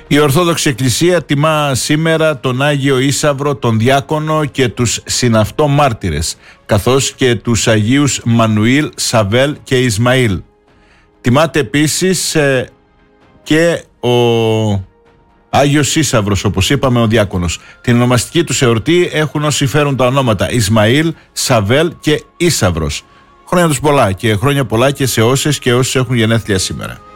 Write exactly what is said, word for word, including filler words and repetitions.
Η Ορθόδοξη Εκκλησία τιμά σήμερα τον Άγιο Ίσαυρο, τον Διάκονο και τους συναυτό μάρτυρες, καθώς και τους Αγίους Μανουήλ, Σαβέλ και Ισμαήλ. Τιμάται επίσης ε, και ο Άγιος Ίσαυρος, όπως είπαμε, ο Διάκονος. Την ονομαστική τους εορτή έχουν όσοι φέρουν τα ονόματα Ισμαήλ, Σαβέλ και Ίσαυρος. Χρόνια τους πολλά και χρόνια πολλά και σε όσες και όσους έχουν γενέθλια σήμερα.